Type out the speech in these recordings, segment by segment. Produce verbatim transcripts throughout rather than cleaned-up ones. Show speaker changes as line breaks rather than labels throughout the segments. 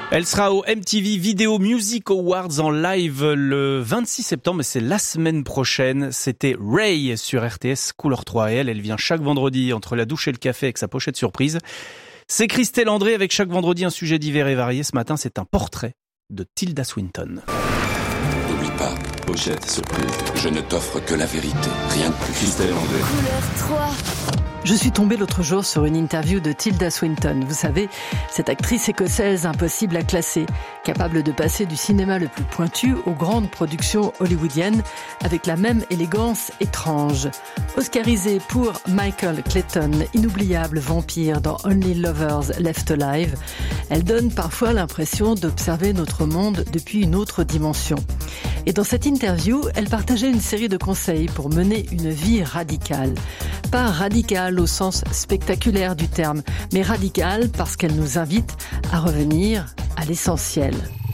Elle sera au M T V Video Music Awards en live le vingt-six septembre, mais c'est la semaine prochaine. C'était Ray sur R T S Couleur trois et elle, elle vient chaque vendredi entre la douche et le café avec sa pochette surprise. C'est Christelle André avec chaque vendredi un sujet divers et varié. Ce matin, c'est un portrait de Tilda Swinton.
N'oublie pas, pochette surprise. Je ne t'offre que la vérité, rien de plus. Christelle André.
Couleur trois.
Je suis tombée l'autre jour sur une interview de Tilda Swinton. Vous savez, cette actrice écossaise impossible à classer, capable de passer du cinéma le plus pointu aux grandes productions hollywoodiennes avec la même élégance étrange. Oscarisée pour Michael Clayton, inoubliable vampire dans Only Lovers Left Alive, elle donne parfois l'impression d'observer notre monde depuis une autre dimension. Et dans cette interview, elle partageait une série de conseils pour mener une vie radicale. Pas radicale au sens spectaculaire du terme, mais radicale parce qu'elle nous invite à revenir à l'essentiel.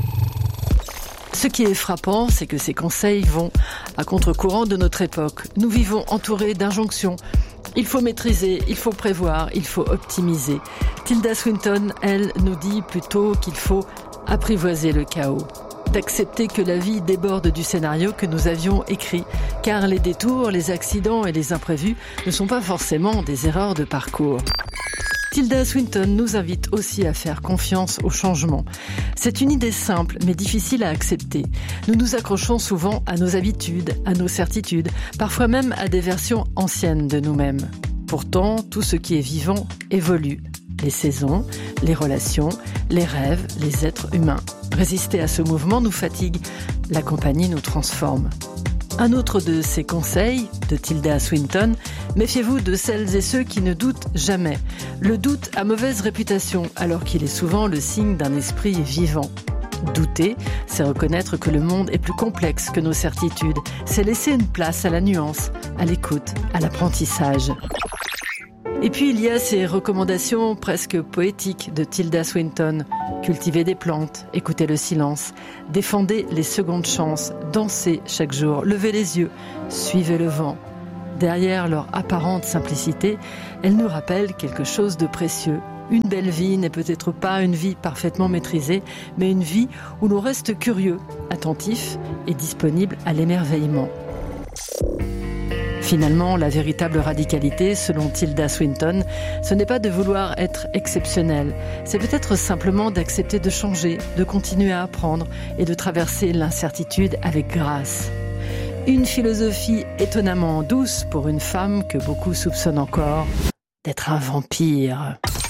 Ce qui est frappant, c'est que ces conseils vont à contre-courant de notre époque. Nous vivons entourés d'injonctions. Il faut maîtriser, il faut prévoir, il faut optimiser. Tilda Swinton, elle, nous dit plutôt qu'il faut apprivoiser le chaos. D'accepter que la vie déborde du scénario que nous avions écrit, car les détours, les accidents et les imprévus ne sont pas forcément des erreurs de parcours. Tilda Swinton nous invite aussi à faire confiance au changement. C'est une idée simple mais difficile à accepter. Nous nous accrochons souvent à nos habitudes, à nos certitudes, parfois même à des versions anciennes de nous-mêmes. Pourtant, tout ce qui est vivant évolue. Les saisons, les relations, les rêves, les êtres humains. Résister à ce mouvement nous fatigue, la compagnie nous transforme. Un autre de ses conseils, de Tilda Swinton, méfiez-vous de celles et ceux qui ne doutent jamais. Le doute a mauvaise réputation, alors qu'il est souvent le signe d'un esprit vivant. Douter, c'est reconnaître que le monde est plus complexe que nos certitudes. C'est laisser une place à la nuance, à l'écoute, à l'apprentissage. Et puis il y a ces recommandations presque poétiques de Tilda Swinton. Cultivez des plantes, écoutez le silence, défendez les secondes chances, dansez chaque jour, levez les yeux, suivez le vent. Derrière leur apparente simplicité, elles nous rappellent quelque chose de précieux. Une belle vie n'est peut-être pas une vie parfaitement maîtrisée, mais une vie où l'on reste curieux, attentif et disponible à l'émerveillement. Finalement, la véritable radicalité, selon Tilda Swinton, ce n'est pas de vouloir être exceptionnel. C'est peut-être simplement d'accepter de changer, de continuer à apprendre et de traverser l'incertitude avec grâce. Une philosophie étonnamment douce pour une femme que beaucoup soupçonnent encore d'être un vampire.